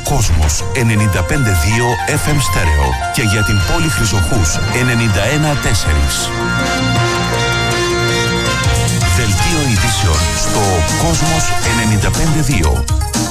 Κόσμος 95.2 FM Stereo και για την πόλη Χρυσοχούς 91.4. Δελτίο ειδήσεων στο Κόσμος 95.2.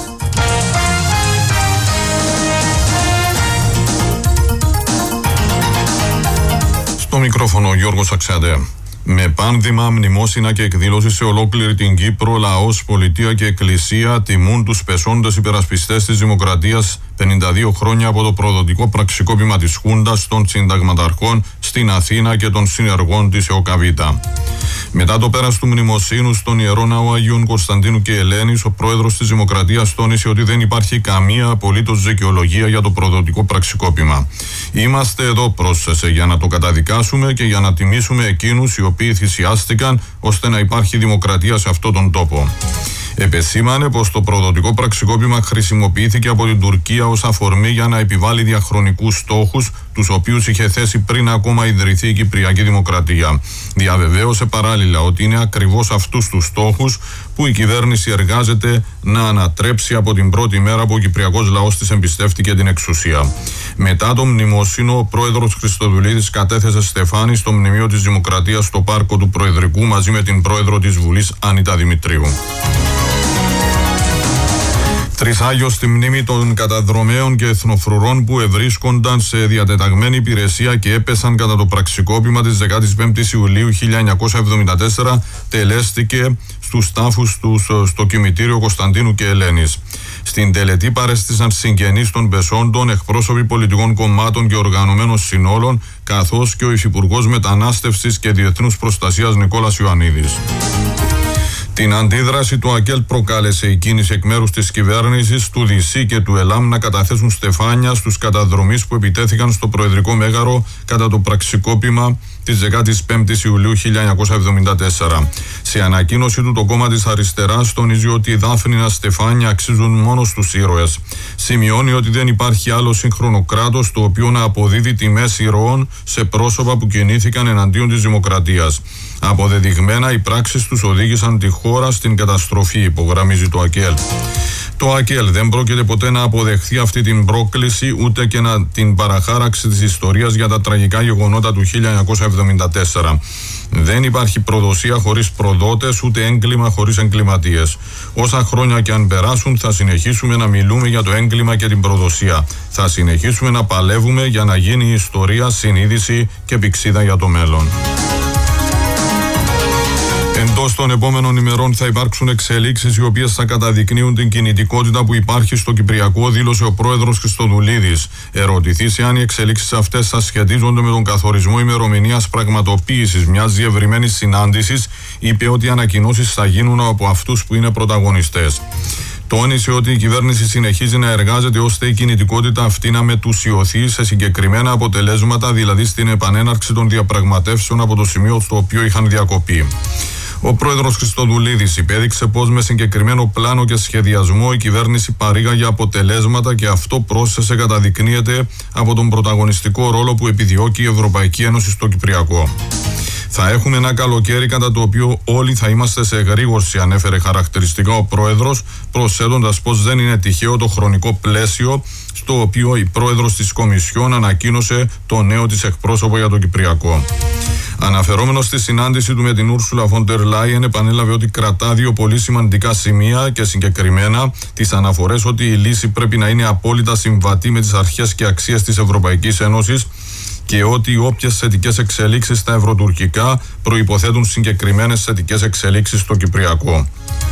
Στο μικρόφωνο Γιώργος Αξιαντέ. Με πάνδημα, μνημόσυνα και εκδήλωση σε ολόκληρη την Κύπρο, λαός, πολιτεία και εκκλησία τιμούν τους πεσόντες υπερασπιστές της δημοκρατίας 52 χρόνια από το προδοτικό πραξικόπημα της Χούντας των συνταγματαρχών στην Αθήνα και των συνεργών της ΕΟΚΑΒΙΤΑ. Μετά το πέρας του μνημοσύνου στον Ιερό Ναό Αγίων Κωνσταντίνου και Ελένης, ο πρόεδρος της Δημοκρατίας τόνισε ότι δεν υπάρχει καμία απολύτως δικαιολογία για το προδοτικό πραξικόπημα. Είμαστε εδώ, πρόσθεσε, για να το καταδικάσουμε και για να τιμήσουμε εκείνους οι οποίοι θυσιάστηκαν ώστε να υπάρχει δημοκρατία σε αυτόν τον τόπο. Επεσήμανε πως το προδοτικό πραξικόπημα χρησιμοποιήθηκε από την Τουρκία ως αφορμή για να επιβάλλει διαχρονικούς στόχους, τους οποίους είχε θέσει πριν ακόμα ιδρυθεί η Κυπριακή Δημοκρατία. Διαβεβαίωσε παράλληλα ότι είναι ακριβώς αυτούς τους στόχους που η κυβέρνηση εργάζεται να ανατρέψει από την πρώτη μέρα που ο Κυπριακός λαός της εμπιστεύτηκε την εξουσία. Μετά το μνημόσυνο, ο πρόεδρος Χριστοδουλίδης κατέθεσε στεφάνι στο Μνημείο της Δημοκρατίας στο Πάρκο του Προεδρικού μαζί με την πρόεδρο της Βουλής Άνητα Δημητρίου. Τρισάγιο στη μνήμη των καταδρομέων και εθνοφρουρών που ευρίσκονταν σε διατεταγμένη υπηρεσία και έπεσαν κατά το πραξικόπημα της 15ης Ιουλίου 1974 τελέστηκε στους τάφους τους στο κημητήριο Κωνσταντίνου και Ελένης. Στην τελετή παρέστησαν συγγενείς των πεσόντων, εκπρόσωποι πολιτικών κομμάτων και οργανωμένων συνόλων, καθώς και ο Υφυπουργός Μετανάστευσης και Διεθνούς Προστασίας Νικόλας Ιωαννίδης. Την αντίδραση του ΑΚΕΛ προκάλεσε η κίνηση εκ μέρους της κυβέρνησης, του ΔΙΣΥ και του ΕΛΑΜ να καταθέσουν στεφάνια στους καταδρομείς που επιτέθηκαν στο Προεδρικό Μέγαρο κατά το πραξικόπημα της 15ης Ιουλίου 1974. Σε ανακοίνωση του, το κόμμα της Αριστεράς τονίζει ότι οι δάφνηνα στεφάνια αξίζουν μόνο στους ήρωες. Σημειώνει ότι δεν υπάρχει άλλο σύγχρονο κράτος το οποίο να αποδίδει τιμές ηρώων σε πρόσωπα που κινήθηκαν εναντίον της δημοκρατίας. Αποδεδειγμένα, οι πράξεις τους οδήγησαν τη χώρα στην καταστροφή, υπογραμμίζει το ΑΚΕΛ. Το ΑΚΕΛ δεν πρόκειται ποτέ να αποδεχθεί αυτή την πρόκληση, ούτε και να την παραχάραξη της ιστορίας για τα τραγικά γεγονότα του 1974. Δεν υπάρχει προδοσία χωρίς προδότες, ούτε έγκλημα χωρίς εγκληματίες. Όσα χρόνια και αν περάσουν, θα συνεχίσουμε να μιλούμε για το έγκλημα και την προδοσία. Θα συνεχίσουμε να παλεύουμε για να γίνει η ιστορία συνείδηση και πηξίδα για το μέλλον. Εντός των επόμενων ημερών θα υπάρξουν εξελίξεις οι οποίες θα καταδεικνύουν την κινητικότητα που υπάρχει στο Κυπριακό, δήλωσε ο πρόεδρος Χριστοδουλίδης. Ερωτηθείς εάν οι εξελίξεις αυτές θα σχετίζονται με τον καθορισμό ημερομηνίας πραγματοποίησης μιας διευρυμένης συνάντησης, είπε ότι οι ανακοινώσεις θα γίνουν από αυτούς που είναι πρωταγωνιστές. Τόνισε ότι η κυβέρνηση συνεχίζει να εργάζεται ώστε η κινητικότητα αυτή να μετουσιωθεί σε συγκεκριμένα αποτελέσματα, δηλαδή στην επανέναρξη των διαπραγματεύσεων από το σημείο στο οποίο είχαν διακοπεί. Ο πρόεδρος Χριστοδουλίδης υπέδειξε πως με συγκεκριμένο πλάνο και σχεδιασμό η κυβέρνηση παρήγαγε αποτελέσματα και αυτό, πρόσθεσε, καταδεικνύεται από τον πρωταγωνιστικό ρόλο που επιδιώκει η Ευρωπαϊκή Ένωση στο Κυπριακό. Θα έχουμε ένα καλοκαίρι κατά το οποίο όλοι θα είμαστε σε εγρήγορση, ανέφερε χαρακτηριστικά ο πρόεδρος, προσθέτοντας πως δεν είναι τυχαίο το χρονικό πλαίσιο στο οποίο η πρόεδρος της Κομισιόν ανακοίνωσε το νέο της εκπρόσωπο για το Κυπριακό. Αναφερόμενος στη συνάντηση του με την Ούρσουλα φον ντερ Λάιεν, επανέλαβε ότι κρατά δύο πολύ σημαντικά σημεία και συγκεκριμένα τις αναφορές ότι η λύση πρέπει να είναι απόλυτα συμβατή με τις αρχές και αξίες της Ευρωπαϊκής Ένωσης και ότι όποιες θετικές εξελίξεις στα ευρωτουρκικά προϋποθέτουν συγκεκριμένες θετικές εξελίξεις στο Κυπριακό.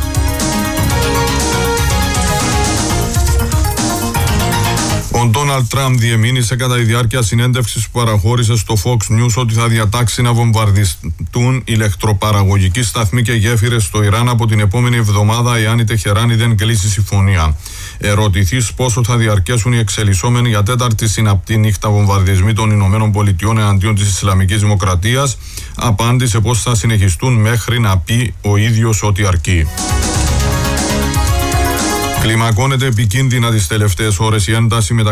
Ο Ντόναλντ Τραμπ διεμήνυσε κατά τη διάρκεια συνέντευξης που παραχώρησε στο Fox News ότι θα διατάξει να βομβαρδιστούν ηλεκτροπαραγωγικοί σταθμοί και γέφυρες στο Ιράν από την επόμενη εβδομάδα εάν η Τεχεράνη δεν κλείσει συμφωνία. Ερωτηθείς πόσο θα διαρκέσουν οι εξελισσόμενοι για τέταρτη συναπτή νύχτα βομβαρδισμοί των Ηνωμένων Πολιτειών εναντίον της Ισλαμικής Δημοκρατίας, απάντησε πως θα συνεχιστούν μέχρι να πει ο ίδιος ότι αρκεί. Κλιμακώνεται επικίνδυνα τις τελευταίες ώρες η ένταση